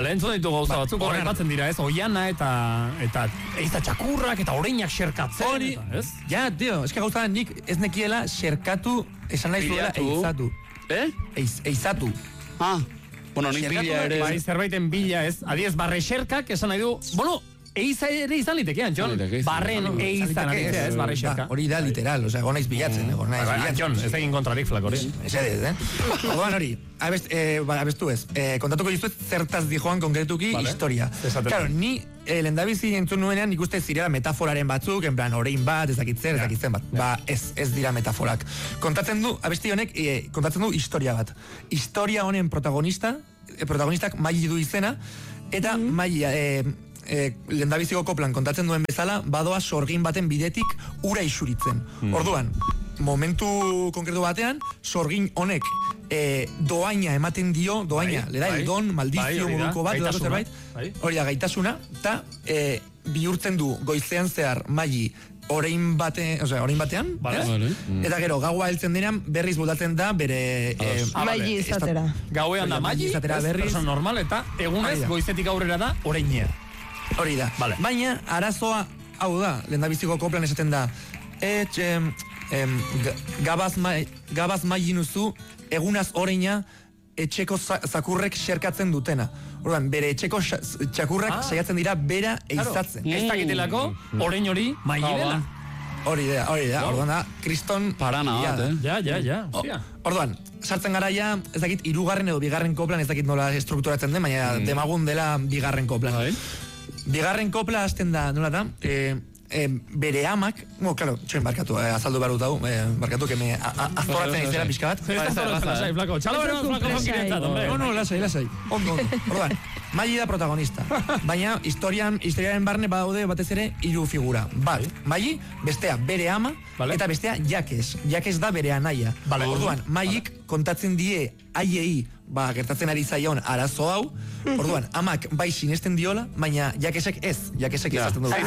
Bale, entzun ditu gauza batzuk, horrek batzen dira, ez? Oiana eta eiza txakurrak eta oreinak xerkatzen. Hori, ja, tio, eska gauza nik ez nekiela xerkatu, esan nahi zuela eizatu. Eizatu. Bueno, nik bila ere... Bai, zerbaiten bila ez, adiez, barre xerkak esan nahi du, bueno, eiza ere izan litekean, Jon. Barren eizan aritzea, ez, barre xerka. Hori da, literal, osea, gona bilatzen, Jon, ez egin kontrarik flak hori. Ez edez, Orduan hori, abestu ez, kontatuko dizuet zertaz dijoan konkretuki historia. Claro, ni lehendabizi entzun nuenean nik uste zirela metaforaren batzuk, en plan, orein bat, ezakitzen bat. Ba, ez dira metaforak. Kontatzen du, abesti honek, kontatzen du historia bat. Historia honen protagonistak Maili du izena, eta Maili, lehendabiziko koplan kontatzen duen bezala, badoa sorgin baten bidetik ura isuritzen. Orduan, momentu konkretu batean, sorgin honek doaina ematen dio, doaina, lerai, don, maldizio, moduko bat, edo zerbait, hori da, gaitasuna, eta bihurtzen du goizean zehar Maili orain batean, eta gero, gaua heltzen denean, berriz bultatzen da, bere... Maili izatera. Gauean da Maili, perso normal, eta egunez goizetik aurrera da, orainier. Hori da. Baina, arazoa, hau da, lehendabiziko koplan esaten da, gabaz Maili nuzu, egunaz oraina, etxeko zakurrek xerkatzen dutena. Orduan, bere etxeko txakurrak saiatzen dira bera eizatzen. Ez dakitelako, orain hori Maili dela. Hori da. Orduan da, kriston... Parana bat, Ja. Orduan, sartzen gara ja, ez dakit, 3. edo 2. koplan, ez dakit nola estrukturatzen den, baina demagun dela 2. koplan. 2. kopla hasten da, nola da, bere amak, claro, txoin barkatu, azaldu behar dut hau, barkatu, que me aztoratzen izera pixka bat. No, lasai. Orduan, Maili da protagonista, baina historiaren barne badaude batez ere 3 figura. Bat, Maili, bestea bere ama, eta bestea Jakes. Jakes da bere anaia. Orduan, Mailik kontatzen die haiei, gertatzen ari zaion arazo hau, orduan, amak bai sinesten diola, baina Jakesek ez. Jakesek ezaten du.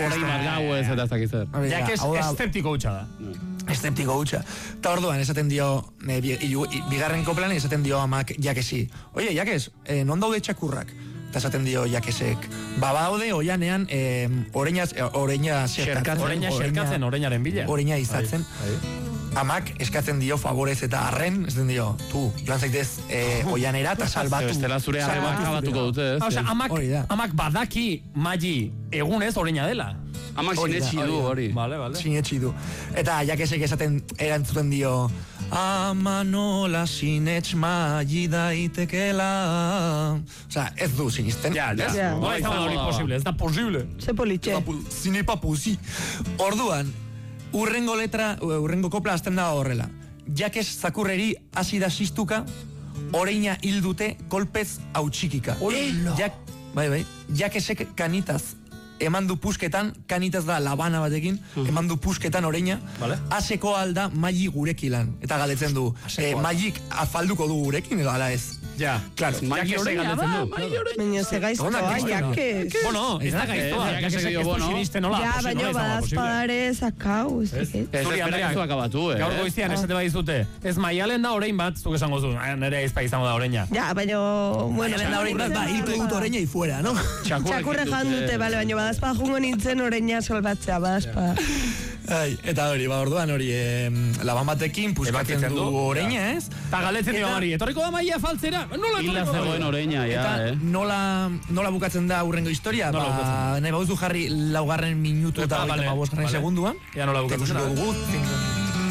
Jakes eszeptiko hutsa da. Eszeptiko hutsa. Ta orduan, esaten dio, 2. koplan esaten dio amak Jakesi. Oie, Jakes, non daude txakurrak? Eta esaten dio Jakesek. Baude, oianean, oreina xerkatzen, oreinaren bila. Oreina izatzen. Amak eskatzen dio favorez eta arren, esaten dio, joan zaitez oianera eta salbatu. Bestela zure arremak abatuko dute, ez? Amak badaki Maili egunez oreina dela. Amak sinetxi du hori. Sinetxi du. Eta Jakesek erantzuten dio, ama nola sinetx Maili daitekela. Osea, ez du sinisten. No ez da posible. Ze politxe. Zinepa posi. Orduan, urrengo kopla azten da horrela. Jakes zakurreri hasi da sistuka, oreina hildute kolpez hautsikika. Bai, Jakesek kanitaz eman du pusketan, kanitaz da labana batekin, eman du pusketan oreina, haseko alda Maili gurekilan. Eta galdetzen du, Mailik afalduko du gurekin, edo ala ez? Ja, claro. Jakes galdetzen du. Baina ze gaiztoa, Jakes. Bueno, ez da gaiztoa. Jakesek ez du sinisten nola. Ja, baina badazpadare zakau. Zuri, Andrea, gaur goizian esate bai dizute. Ez Maialen da orein bat, zuk esango zu, nire aizpa izango da oreina. Ja, baina... Maialen da orein bat, hilko dut oreina ifuera, no? Txakurre jan dute, bale, baina badazpa jungo nintzen oreina salbatzea, badazpa. Eta hori, orduan hori, laban batekin, puskatzen du oreina, ez? Eta galetzen dio Mari, etorriko da Maila faltzera? Hila zegoen oreina, ja, nola bukatzen da urrengo historia? Nahi bauzu jarri 4. minutu eta 25. segunduan. Ja, nola bukatzen da.